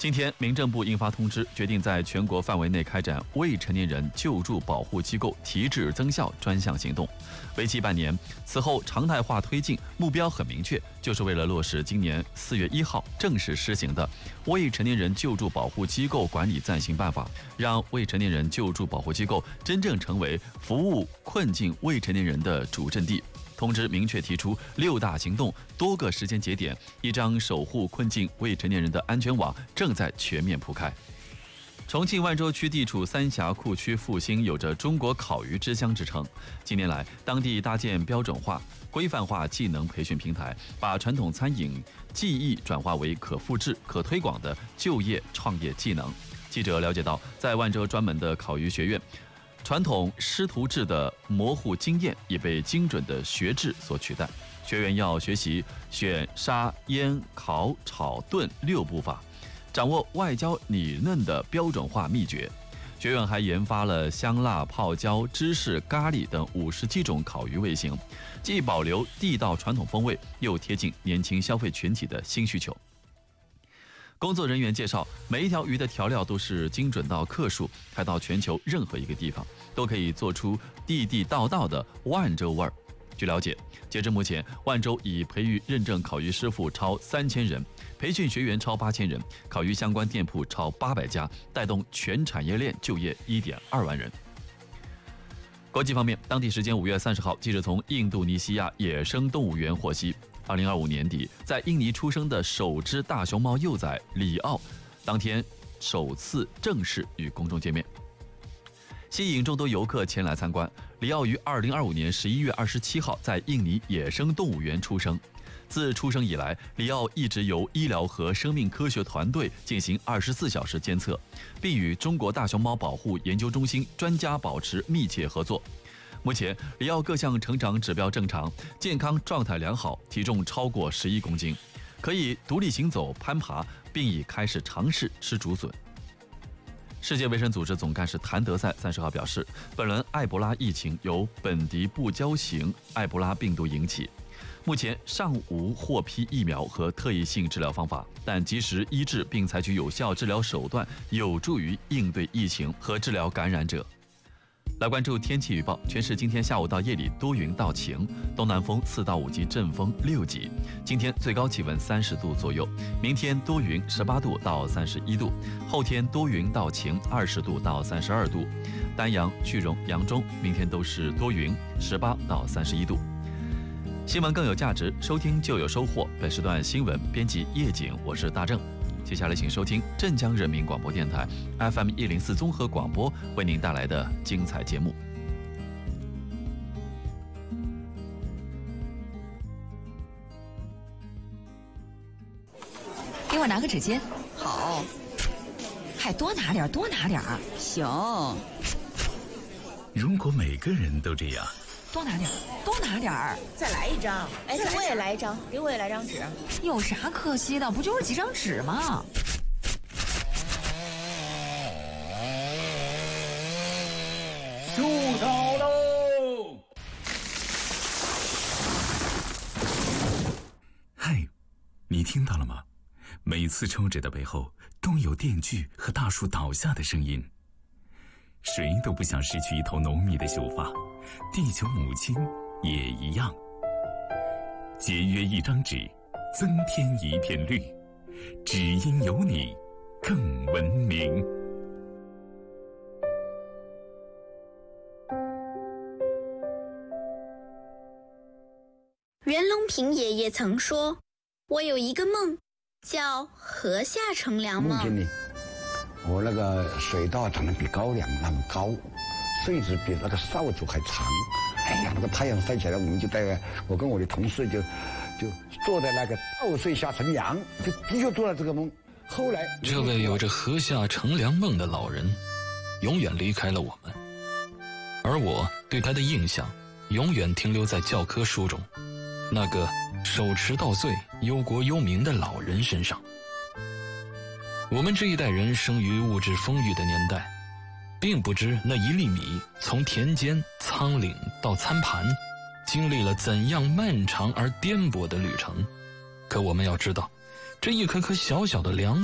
今天，民政部印发通知，决定在全国范围内开展未成年人救助保护机构提质增效专项行动，为期半年。此后常态化推进，目标很明确，就是为了落实今年4月1号正式施行的《未成年人救助保护机构管理暂行办法》，让未成年人救助保护机构真正成为服务困境未成年人的主阵地。通知明确提出6大行动、多个时间节点，一张守护困境未成年人的安全网正在全面铺开。重庆万州区地处三峡库区复兴，有着中国烤鱼之乡之称。近年来，当地搭建标准化、规范化技能培训平台，把传统餐饮技艺转化为可复制、可推广的就业创业技能。记者了解到，在万州专门的烤鱼学院，传统师徒制的模糊经验也被精准的学制所取代。学员要学习选、杀、腌、烤、炒、炖6步法，掌握外焦里嫩的标准化秘诀。学院还研发了香辣、泡椒、芝士、咖喱等57种烤鱼味型，既保留地道传统风味，又贴近年轻消费群体的新需求。工作人员介绍，每一条鱼的调料都是精准到克数，开到全球任何一个地方都可以做出地地道道的万州味儿。据了解，截至目前，万州已培育认证烤鱼师傅超3000人，培训学员超8000人，烤鱼相关店铺超800家，带动全产业链就业1.2万人。国际方面，当地时间5月30号，记者从印度尼西亚野生动物园获悉，2025年底在印尼出生的首只大熊猫幼崽里奥，当天首次正式与公众见面，吸引众多游客前来参观。里奥于2025年11月27号在印尼野生动物园出生。自出生以来，里奥一直由医疗和生命科学团队进行24小时监测，并与中国大熊猫保护研究中心专家保持密切合作。目前，里奥各项成长指标正常，健康状态良好，体重超过11公斤，可以独立行走、攀爬，并已开始尝试吃竹笋。世界卫生组织总干事谭德赛30号表示，本轮埃博拉疫情由本地不交型埃博拉病毒引起，目前尚无获批疫苗和特异性治疗方法，但及时医治并采取有效治疗手段，有助于应对疫情和治疗感染者。来关注天气预报，全市今天下午到夜里多云到晴，东南风4到5级，阵风6级。今天最高气温30度左右，明天多云18度到31度，后天多云到晴20度到32度。丹阳、句容、扬中明天都是多云18到31度。新闻更有价值，收听就有收获。本时段新闻编辑叶景，我是大正。接下来请收听镇江人民广播电台 FM 104综合广播为您带来的精彩节目。 给我拿个纸巾。 好， 还多拿点，多拿点。 行。 如果每个人都这样， 多拿点，多拿点。 再来一张。哎，我也来一张，给我也来张纸。 有啥可惜的？不就是几张纸吗？ 住手喽！嗨，你听到了吗？每次抽纸的背后都有电锯和大树倒下的声音。谁都不想失去一头浓密的秀发，地球母亲也一样。节约一张纸，增添一片绿，只因有你更文明。 袁隆平爷爷曾说，我有一个梦叫河下乘凉梦。 梦见你，我那个水稻长得比高粱那么高，穗子比那个扫帚还长。哎呀，那个太阳晒起来，我们就我跟我的同事就坐在那个稻穗下乘凉，就的确做了这个梦。后来这位有着河下乘凉梦的老人永远离开了我们，而我对他的印象永远停留在教科书中那个手持稻穗忧国忧民的老人身上。我们这一代人生于物质丰裕的年代，并不知那1粒米从田间仓廪到餐盘经历了怎样漫长而颠簸的旅程。可我们要知道，这一颗颗小小的粮